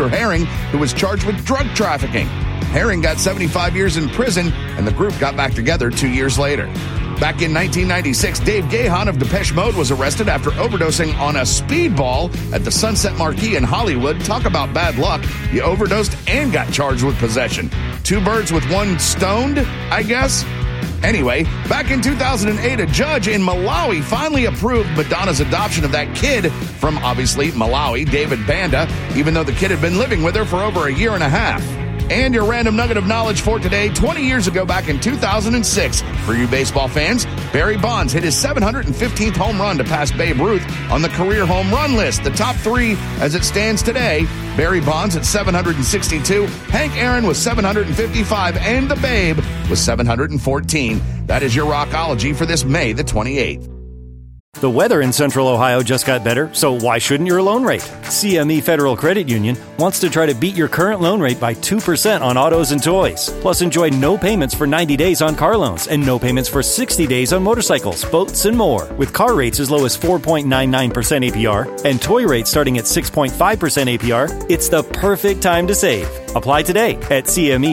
Victor Herring, who was charged with drug trafficking. Herring got 75 years in prison, and the group got back together 2 years later. Back in 1996, Dave Gahan of Depeche Mode was arrested after overdosing on a speedball at the Sunset Marquis in Hollywood. Talk about bad luck. He overdosed and got charged with possession. 2 birds with one stoned, I guess? Anyway, back in 2008, a judge in Malawi finally approved Madonna's adoption of that kid from, obviously, Malawi, David Banda, even though the kid had been living with her for over a year and a half. And your random nugget of knowledge for today, 20 years ago, back in 2006, for you baseball fans, Barry Bonds hit his 715th home run to pass Babe Ruth on the career home run list. The top 3 as it stands today, Barry Bonds at 762, Hank Aaron was 755, and the Babe was 714. That is your Rockology for this May the 28th. The weather in Central Ohio just got better, so why shouldn't your loan rate? CME Federal Credit Union wants to try to beat your current loan rate by 2% on autos and toys. Plus, enjoy no payments for 90 days on car loans and no payments for 60 days on motorcycles, boats, and more. With car rates as low as 4.99% APR and toy rates starting at 6.5% APR, it's the perfect time to save. Apply today at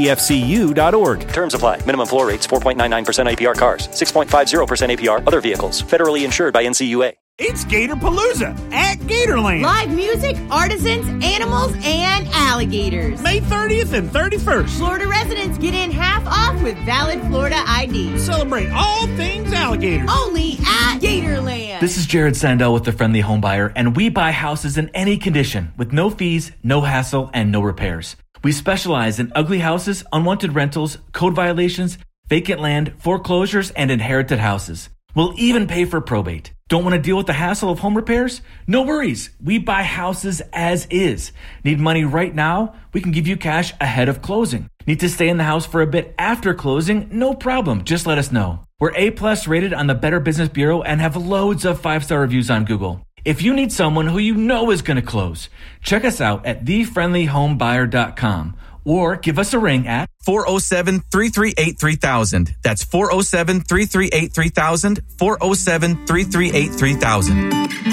cmefcu.org. Terms apply. Minimum floor rates 4.99% APR cars, 6.50% APR other vehicles. Federally insured by NCUA. It's Gatorpalooza at Gatorland. Live music, artisans, animals, and alligators. May 30th and 31st. Florida residents get in half off with valid Florida ID. Celebrate all things alligators. Only at Gatorland. This is Jared Sandell with The Friendly Home Buyer, and we buy houses in any condition with no fees, no hassle, and no repairs. We specialize in ugly houses, unwanted rentals, code violations, vacant land, foreclosures, and inherited houses. We'll even pay for probate. Don't want to deal with the hassle of home repairs? No worries. We buy houses as is. Need money right now? We can give you cash ahead of closing. Need to stay in the house for a bit after closing? No problem. Just let us know. We're A+ rated on the Better Business Bureau and have loads of 5-star reviews on Google. If you need someone who you know is going to close, check us out at thefriendlyhomebuyer.com or give us a ring at 407-338-3000. That's 407-338-3000, 407-338-3000.